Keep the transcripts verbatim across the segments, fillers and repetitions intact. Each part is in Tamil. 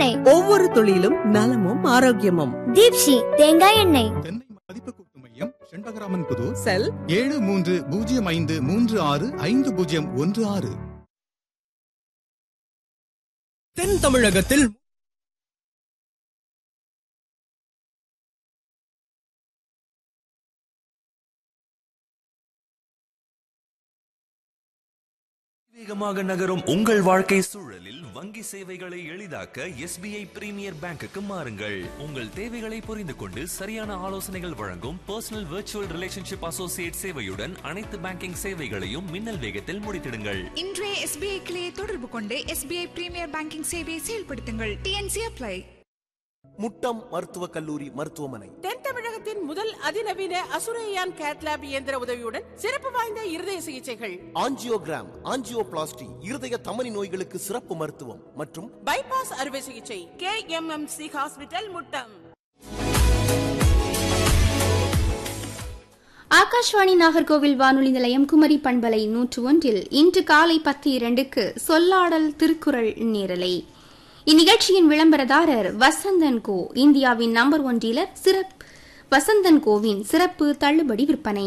எண்ணெய். ஒவ்வொரு துளியிலும் நலமும் ஆரோக்கியமும். தீப்ஷி தேங்காய் எண்ணெய். தென்னை மதிப்பு கூட்டு மையம் செண்பகராமன் புது செல் ஏழு மூன்று பூஜ்ஜியம் ஐந்து மூன்று ஆறு ஐந்து பூஜ்ஜியம் ஒன்று ஆறு. தென் தமிழகத்தில் வேகமாக நகரும் உங்கள் வாழ்க்கை சூழலில் வங்கி சேவைகளை எளிதாக்க எஸ்பிஐ பிரீமியர் பேங்குக்கு மாறுங்கள். உங்கள் தேவைகளை புரிந்து கொண்டு சரியான ஆலோசனைகள் வழங்கும் பர்சனல் விர்ச்சுவல் ரிலேஷன்ஷிப் அசோசியேட் சேவையுடன் அனைத்து பேங்கிங் சேவைகளையும் மின்னல் வேகத்தில் முடித்திடுங்கள். இன்றைய எஸ்பிஐ கிளையை தொடர்பு கொண்டு எஸ்பிஐ பிரீமியர் பேங்கிங் சேவையை செயல்படுத்துங்கள். DNC apply. முட்டம் மருத்துவக் கல்லூரி மருத்துவமனை தென் தமிழகத்தின் முதல் அதிநவீன அசுரையான் கேட்லாப் இயந்திர உதவியுடன் சிறப்பு வாய்ந்த இருதய சிகிச்சைகள், ஆஞ்சியோகிராம், ஆஞ்சியோபிளாஸ்டி, இருதய தமனி நோய்களுக்கு சிறப்பு மருத்துவம் மற்றும் பைபாஸ் அறுவை சிகிச்சை. K M M C hospital, Muttam. Akashvani Nagercoil வானொலி நிலையம் குமரி பண்பலை நூற்று ஒன்றில் இன்று காலை பத்து இரண்டுக்கு சொல்லாடல் திருக்குறள் நேரலை. இந்நிகழ்ச்சியின் விளம்பரதாரர் வசந்தன் கோ, இந்தியாவின் நம்பர் ஒன் டீலர். சிறப்பு வசந்தன் கோவின் சிறப்பு தள்ளுபடி விற்பனை.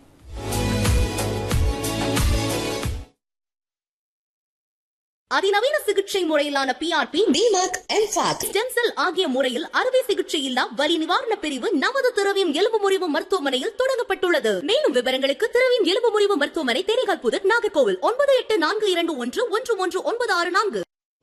அதிநவீன சிகிச்சை முறையிலான பிஆர்பி, டிமாக், எம்பாக், ஸ்டெம் செல் ஆகிய முறையில் அறுவை சிகிச்சை இல்லா வலி நிவாரண பிரிவு நமது திரவியம் எலும்பு முறிவு மருத்துவமனையில் தொடங்கப்பட்டுள்ளது. மேலும் விவரங்களுக்கு திரவியம் எலும்பு முறிவு மருத்துவமனை, தேனிகால் புதர், நாகர்கோவில். ஒன்பது எட்டு நான்கு இரண்டு ஒன்று ஒன்று ஒன்று ஒன்பது ஆறு நான்கு.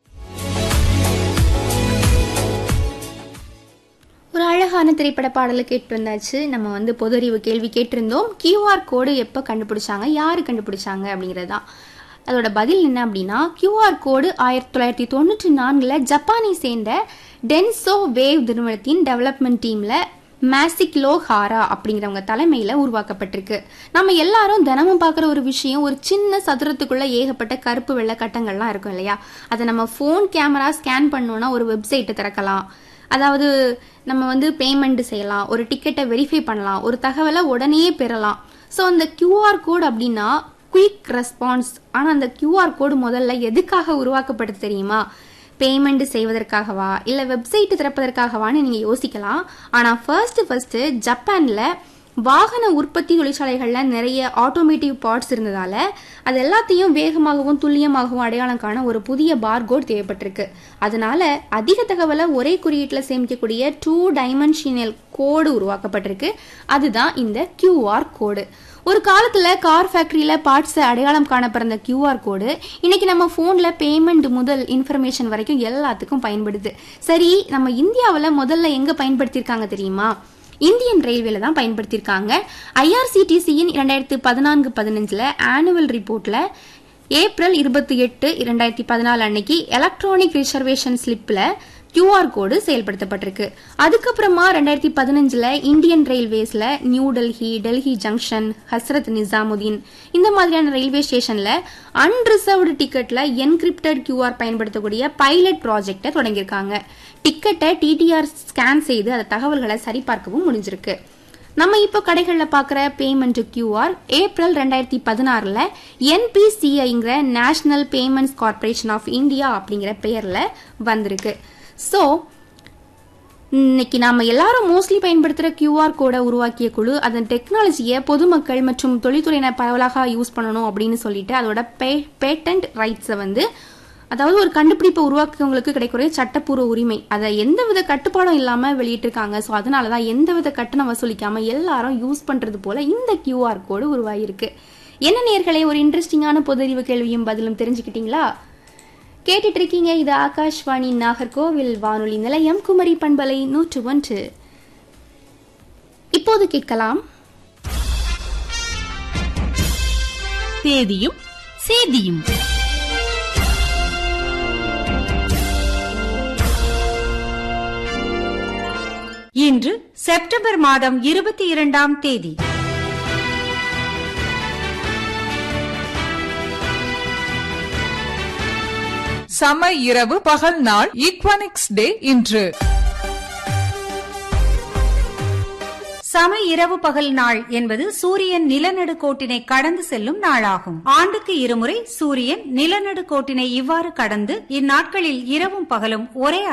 ஒரு அழகான திரைப்பட பாடலை கேட்டு வந்தாச்சு. நம்ம வந்து பொது அறிவு கேள்வி கேட்டிருந்தோம். கியூஆர் கோடு எப்போ கண்டுபிடிச்சாங்க, யாரு கண்டுபிடிச்சாங்க அப்படிங்கறதுதான். அதோட பதில் என்ன அப்படின்னா, கியூஆர் கோடு ஆயிரத்தி தொள்ளாயிரத்தி தொண்ணூற்றி நான்குல ஜப்பானை சேர்ந்த டென்சோ வேவ் நிறுவனத்தின் டெவலப்மெண்ட் டீம்ல மேசிக்லோ ஹாரா அப்படிங்கிறவங்க தலைமையில உருவாக்கப்பட்டிருக்கு. நம்ம எல்லாரும் தினமும் பார்க்குற ஒரு விஷயம், ஒரு சின்ன சதுரத்துக்குள்ள ஏகப்பட்ட கருப்பு வெள்ளை கட்டங்கள்லாம் இருக்கும் இல்லையா? அதை நம்ம ஃபோன் கேமரா ஸ்கேன் பண்ணோம்னா ஒரு வெப்சைட்டை திறக்கலாம். அதாவது நம்ம வந்து பேமெண்ட் செய்யலாம், ஒரு டிக்கெட்டை வெரிஃபை பண்ணலாம், ஒரு தகவலை உடனே பெறலாம். ஸோ அந்த கியூஆர் கோடு அப்படின்னா குயிக் ரெஸ்பான்ஸ். ஆனால் அந்த கியூஆர் கோடு முதல்ல எதுக்காக உருவாக்கப்படுது தெரியுமா? பேமெண்ட் செய்வதற்காகவா இல்லை வெப்சைட் திறப்பதற்காகவான்னு நீங்கள் யோசிக்கலாம். ஆனால் ஃபர்ஸ்ட் ஃபர்ஸ்ட் ஜப்பானில் வாகன உற்பத்தி தொழிற்சாலைகளில் நிறைய ஆட்டோமேட்டிவ் பார்ட்ஸ் இருந்ததால அது எல்லாத்தையும் வேகமாகவும் துல்லியமாகவும் அடையாளம் காண ஒரு புதிய பார்கோட் தேவைப்பட்டிருக்கு. அதனால அதிக தகவலை ஒரே குறியீட்டில் சேமிக்கக்கூடிய டூ டைமென்ஷனல் கோடு உருவாக்கப்பட்டிருக்கு. அதுதான் இந்த கியூஆர் கோடு. ஒரு காலத்துல கார் ஃபேக்டரியில பார்ட்ஸை அடையாளம் காண பிறந்த கியூஆர் கோடு இன்னைக்கு நம்ம போன்ல பேமெண்ட் முதல் இன்ஃபர்மேஷன் வரைக்கும் எல்லாத்துக்கும் பயன்படுது. சரி, நம்ம இந்தியாவில் முதல்ல எங்க பயன்படுத்தியிருக்காங்க தெரியுமா? இந்தியன் ரயில்வேல தான் பயன்படுத்தியிருக்காங்க. ஐஆர்சிடிசியின் இரண்டாயிரத்தி பதினான்கு பதினஞ்சுல ஆனுவல் ரிப்போர்ட்ல ஏப்ரல் இருபத்தி எட்டு இரண்டாயிரத்தி பதினாலு அன்னைக்கு எலக்ட்ரானிக் ரிசர்வேஷன் ஸ்லிப்ல கியூஆர் கோடு செயல்படுத்தப்பட்டிருக்கு. அதுக்கப்புறமா ரெண்டாயிரத்தி பதினஞ்சுல Indian ரயில்வேஸ்ல new Delhi, Delhi junction, Hazrat Nizamuddin இந்த மாதிரியான ரயில்வே ஸ்டேஷன்ல அன்ரிசர்வ்டு டிக்கெட்ல என்கிரிப்டட் கியூஆர் பயன்படுத்தக்கூடிய பைலட் ப்ராஜெக்டை தொடங்கியிருக்காங்க. டிக்கெட்டை டிடிஆர் ஸ்கேன் செய்து அந்த தகவல்களை சரிபார்க்கவும் முடிஞ்சிருக்கு. நம்ம இப்போ கடைகளில் பார்க்குற பேமெண்ட் கியூஆர் ஏப்ரல் ரெண்டாயிரத்தி பதினாறுல என்பிசிஐங்கிற national payments corporation of India அப்படிங்கிற பெயர்ல வந்திருக்கு. ஸோ இன்னைக்கு நாம எல்லாரும் மோஸ்ட்லி பயன்படுத்துகிற கியூஆர் கோடை உருவாக்கிய குழு அதன் டெக்னாலஜியை பொதுமக்கள் மற்றும் தொழில்துறையினர் பரவலாக யூஸ் பண்ணணும் அப்படின்னு சொல்லிட்டு அதோட பே பேட்டன்ட் ரைட்ஸை வந்து, அதாவது ஒரு கண்டுபிடிப்பை உருவாக்குறவங்களுக்கு கிடைக்கிற சட்டப்பூர்வ உரிமை, அதை எந்தவித கட்டுப்பாடும் இல்லாமல் வெளியிட்டிருக்காங்க. ஸோ அதனால தான் எந்தவித கட்டணம் வசூலிக்காமல் எல்லாரும் யூஸ் பண்ணுறது போல இந்த கியூஆர் கோடு உருவாகிருக்கு. என்ன நேயர்களே, ஒரு இன்ட்ரெஸ்டிங்கான பொது அறிவு கேள்வியும் பதிலும் தெரிஞ்சுக்கிட்டீங்களா? கேட்டுட்டு இருக்கீங்க. இது ஆகாஷ்வாணி நாகர்கோவில் வானொலி நிலையம் குமரி பண்பலை நூற்று ஒன்று. இப்போது கேட்கலாம் தேதியும் சேதியும். இன்று செப்டம்பர் மாதம் இருபத்தி இரண்டாம் தேதி. சம இரவு பகல் நாள் ஈக்வனிக்ஸ் டே இன்று. சம இரவு பகல் நாள் என்பது சூரியன் நிலநடுக்கோட்டினை கடந்து செல்லும் நாளாகும். ஆண்டுக்கு இருமுறை சூரியன் நிலநடுக்கோட்டினை இவ்வாறு கடந்து இந்நாட்களில் இரவும் பகலும் ஒரே